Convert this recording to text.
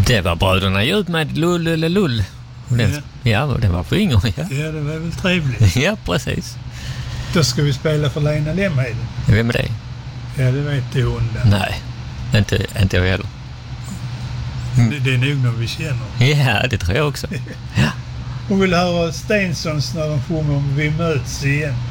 Det var bröderna ut med lull eller lull. Ja, och det var för yngre. Ja, det var väl trevligt. Ja, precis. Då ska vi spela för Lena Lemheden. Vem är det? Ja, det vet du hon där. Nej, inte jag heller. Det är nog någon vi känner. Ja, det tror jag också. Ja. Hon vill höra Stensons när de sjunger om Vi möts igen.